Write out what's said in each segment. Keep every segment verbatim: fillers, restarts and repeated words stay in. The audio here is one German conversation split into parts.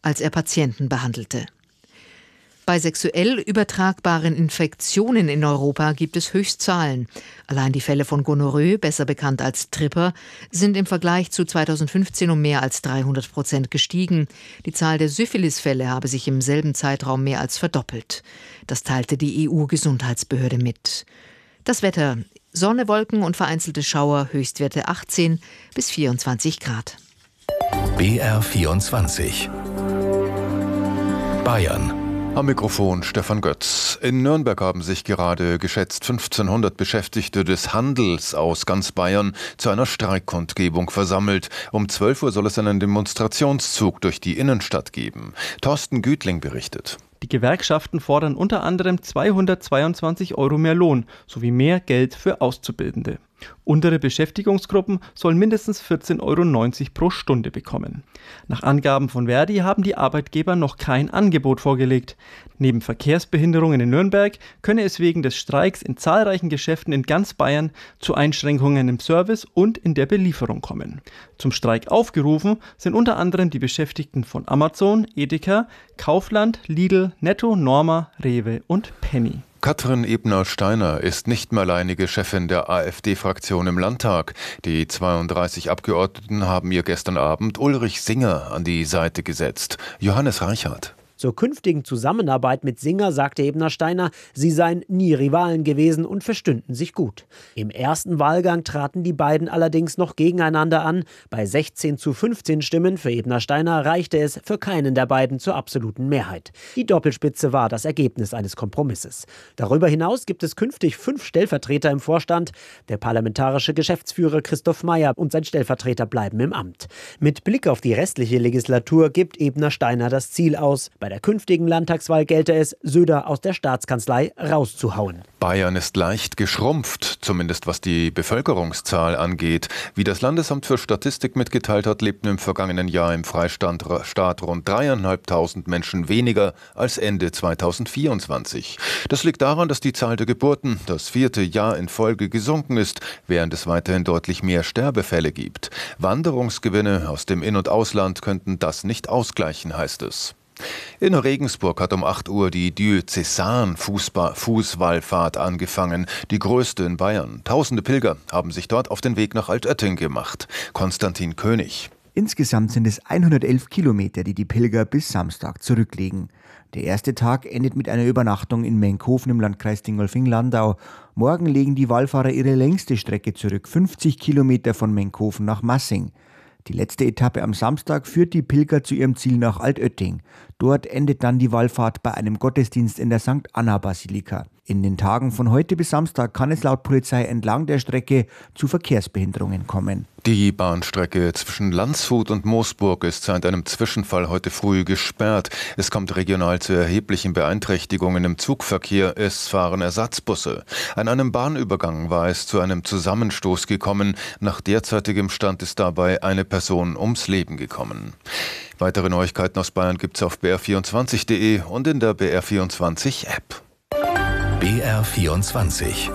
als er Patienten behandelte. Bei sexuell übertragbaren Infektionen in Europa gibt es Höchstzahlen. Allein die Fälle von Gonorrhoe, besser bekannt als Tripper, sind im Vergleich zu zweitausendfünfzehn um mehr als dreihundert Prozent gestiegen. Die Zahl der Syphilisfälle habe sich im selben Zeitraum mehr als verdoppelt. Das teilte die E U-Gesundheitsbehörde mit. Das Wetter: Sonne, Wolken und vereinzelte Schauer, Höchstwerte achtzehn bis vierundzwanzig Grad. B R vierundzwanzig Bayern. Am Mikrofon Stefan Götz. In Nürnberg haben sich gerade geschätzt fünfzehnhundert Beschäftigte des Handels aus ganz Bayern zu einer Streikkundgebung versammelt. Um zwölf Uhr soll es einen Demonstrationszug durch die Innenstadt geben. Thorsten Gütling berichtet. Die Gewerkschaften fordern unter anderem zweihundertzweiundzwanzig Euro mehr Lohn sowie mehr Geld für Auszubildende. Untere Beschäftigungsgruppen sollen mindestens vierzehn Euro neunzig pro Stunde bekommen. Nach Angaben von Verdi haben die Arbeitgeber noch kein Angebot vorgelegt. Neben Verkehrsbehinderungen in Nürnberg könne es wegen des Streiks in zahlreichen Geschäften in ganz Bayern zu Einschränkungen im Service und in der Belieferung kommen. Zum Streik aufgerufen sind unter anderem die Beschäftigten von Amazon, Edeka, Kaufland, Lidl, Netto, Norma, Rewe und Penny. Katrin Ebner-Steiner ist nicht mehr alleinige Chefin der AfD-Fraktion im Landtag. Die zweiunddreißig Abgeordneten haben ihr gestern Abend Ulrich Singer an die Seite gesetzt. Johannes Reichert. Zur künftigen Zusammenarbeit mit Singer sagte Ebner-Steiner, sie seien nie Rivalen gewesen und verstünden sich gut. Im ersten Wahlgang traten die beiden allerdings noch gegeneinander an. Bei sechzehn zu fünfzehn Stimmen für Ebner-Steiner reichte es für keinen der beiden zur absoluten Mehrheit. Die Doppelspitze war das Ergebnis eines Kompromisses. Darüber hinaus gibt es künftig fünf Stellvertreter im Vorstand. Der parlamentarische Geschäftsführer Christoph Mayer und sein Stellvertreter bleiben im Amt. Mit Blick auf die restliche Legislatur gibt Ebner-Steiner das Ziel aus, bei der künftigen Landtagswahl gelte es, Söder aus der Staatskanzlei rauszuhauen. Bayern ist leicht geschrumpft, zumindest was die Bevölkerungszahl angeht. Wie das Landesamt für Statistik mitgeteilt hat, lebten im vergangenen Jahr im Freistaat rund dreieinhalbtausend Menschen weniger als Ende zweitausendvierundzwanzig. Das liegt daran, dass die Zahl der Geburten das vierte Jahr in Folge gesunken ist, während es weiterhin deutlich mehr Sterbefälle gibt. Wanderungsgewinne aus dem In- und Ausland könnten das nicht ausgleichen, heißt es. In Regensburg hat um acht Uhr die Diözesan-Fußwallfahrt angefangen, die größte in Bayern. Tausende Pilger haben sich dort auf den Weg nach Altötting gemacht. Konstantin König. Insgesamt sind es hundertelf Kilometer, die die Pilger bis Samstag zurücklegen. Der erste Tag endet mit einer Übernachtung in Menkhofen im Landkreis Dingolfing-Landau. Morgen legen die Wallfahrer ihre längste Strecke zurück, fünfzig Kilometer von Menkhofen nach Massing. Die letzte Etappe am Samstag führt die Pilger zu ihrem Ziel nach Altötting. Dort endet dann die Wallfahrt bei einem Gottesdienst in der Sankt Anna-Basilika. In den Tagen von heute bis Samstag kann es laut Polizei entlang der Strecke zu Verkehrsbehinderungen kommen. Die Bahnstrecke zwischen Landshut und Moosburg ist seit einem Zwischenfall heute früh gesperrt. Es kommt regional zu erheblichen Beeinträchtigungen im Zugverkehr. Es fahren Ersatzbusse. An einem Bahnübergang war es zu einem Zusammenstoß gekommen. Nach derzeitigem Stand ist dabei eine Person ums Leben gekommen. Weitere Neuigkeiten aus Bayern gibt's auf b r vierundzwanzig punkt de und in der B R vierundzwanzig App. B R vierundzwanzig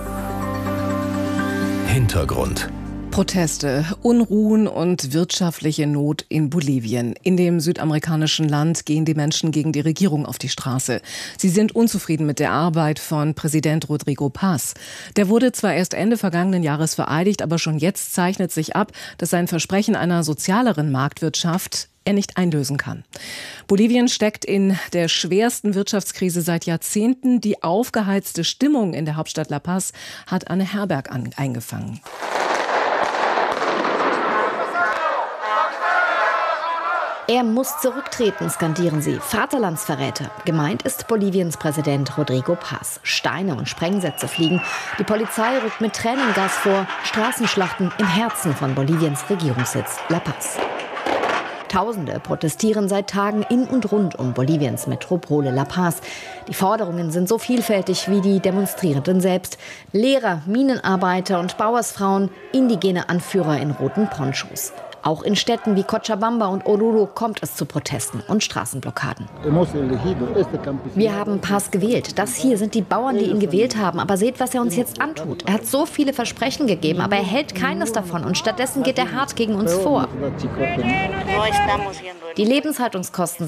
Hintergrund. Proteste, Unruhen und wirtschaftliche Not in Bolivien. In dem südamerikanischen Land gehen die Menschen gegen die Regierung auf die Straße. Sie sind unzufrieden mit der Arbeit von Präsident Rodrigo Paz. Der wurde zwar erst Ende vergangenen Jahres vereidigt, aber schon jetzt zeichnet sich ab, dass sein Versprechen einer sozialeren Marktwirtschaft er nicht einlösen kann. Bolivien steckt in der schwersten Wirtschaftskrise seit Jahrzehnten. Die aufgeheizte Stimmung in der Hauptstadt La Paz hat Anne Herberg an, eingefangen. Er muss zurücktreten, skandieren sie. Vaterlandsverräter. Gemeint ist Boliviens Präsident Rodrigo Paz. Steine und Sprengsätze fliegen. Die Polizei rückt mit Tränengas vor. Straßenschlachten im Herzen von Boliviens Regierungssitz La Paz. Tausende protestieren seit Tagen in und rund um Boliviens Metropole La Paz. Die Forderungen sind so vielfältig wie die Demonstrierenden selbst. Lehrer, Minenarbeiter und Bauersfrauen, indigene Anführer in roten Ponchos. Auch in Städten wie Cochabamba und Oruro kommt es zu Protesten und Straßenblockaden. Wir haben Paz gewählt. Das hier sind die Bauern, die ihn gewählt haben. Aber seht, was er uns jetzt antut. Er hat so viele Versprechen gegeben, aber er hält keines davon. Und stattdessen geht er hart gegen uns vor. Die Lebenshaltungskosten